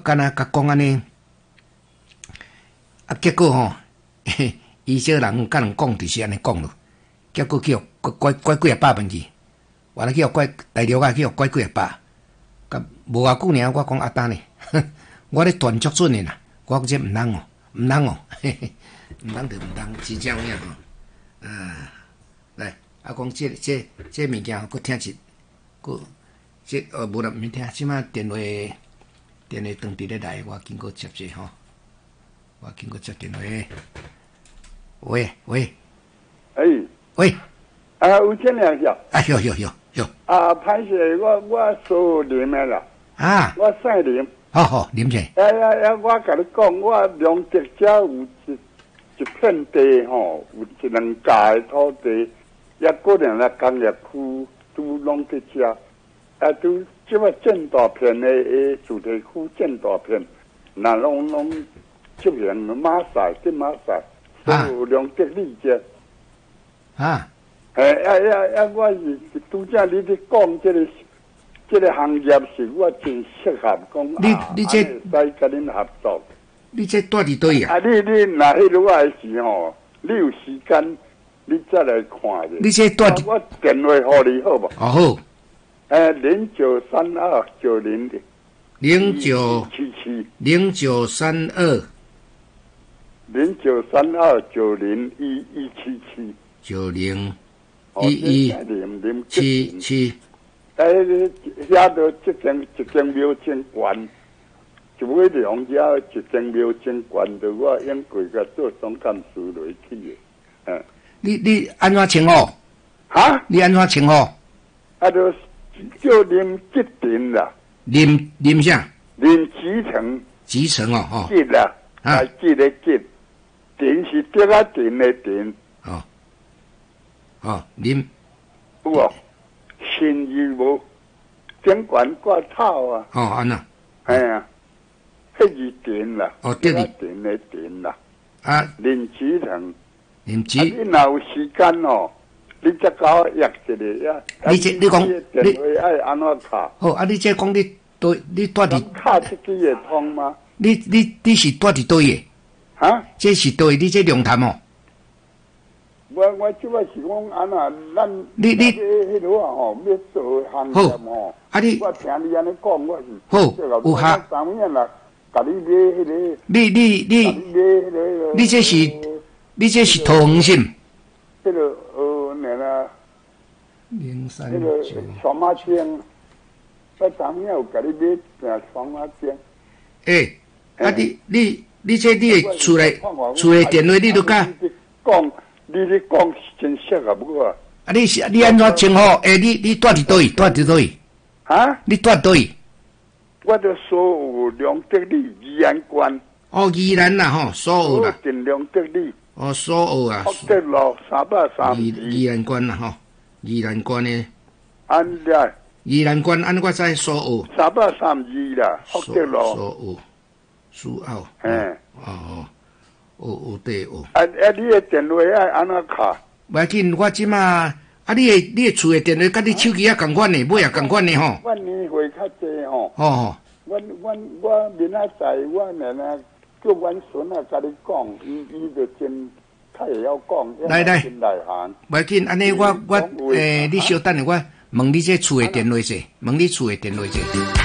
敢若甲讲安尼，啊，结果吼，伊这人甲人讲就是安尼讲咯，结果去拐几啊百万去，完了去拐大陆啊，去拐几啊百，甲无偌久尔，我讲阿丹呢，我咧断足准的啦，我这毋通哦，毋通哦，毋通就毋通，真正有影吼，啊，来，啊讲这物件，佫听一，佫这无啦，毋免听，即摆电话当地咧来，我经过接者吼，我经过接电话，喂，喂， 啊，有这样子。 啊，有。 啊，歹势，我所啉的啦。 啊， 我姓林。 好，啉者。 我甲你讲，我梁德遮有一片地吼，有一两家的土地，也个人咧工业区都拢伫遮，啊，都即摆建大片的主题区建大片，那拢出现马赛，即马赛，所有梁德利遮。 啊。 我是拄则你咧讲这个行业是我真适合讲。 你这使甲恁合作。 你这住伫倒啊？ 啊，你若迄落来时吼，你有时间你再来看者。 你这住伫我电话互你好无？ 哦好。 093290。 0932。 0932901177。 901177。 遐都一间庙真悬，一尾梁遐一间庙真悬，就我应过甲做总干事落去的。 你安怎称呼？ 哈？ 你安怎称呼？ 啊，就叫林吉田啦。 林啥？ 林吉成。 吉成哦， 吉啦，啊，吉的吉，田是德啊田的田。 林。 有哦。新义无，整管挂套啊！ 安那？ 哎呀，迄是电啦， 对哩， 电的电啦。 啊， 林子成， 你若有时间哦，你再搞约一个呀。 你讲电话爱安怎卡？ 好啊！你这讲你住伫卡这支会通吗？ 你是住伫倒的？ 哈？ 这是倒的？你这龙潭哦？ 我即摆是讲安那，咱你迄落啊吼，要做行业吼。 啊你我听你安尼讲，我是好有哈。 三年啦，甲你买迄个。 你这是桃园心？ 迄个那个 03 那个双马精，我三年有甲你买双马精。 啊你这你的厝的电话你都甲讲。你讲是真适合我啊！ 啊，你安怎称呼？你住伫倒位？住伫倒位？ 哈？ 你住倒位？ 我就所有梁德利宜兰县。 宜兰啦吼，所有啦。 定梁德利。 所有啊。 福德路332。 宜兰县啦吼，宜兰县的。 安在？ 宜兰县安我知所有。 332啦，福德路。 所有。苏澳。对哦。 你的电话爱安怎卡？ 袂紧，我即马你的厝的电话，甲你手机也共款的，尾也共款的吼。 我年岁较济吼。我明仔载我奶奶叫阮孙啊，甲你讲，伊就真较会晓讲。 来， 袂紧，安尼我你稍等下，我问你这厝的电话者，问你厝的电话者。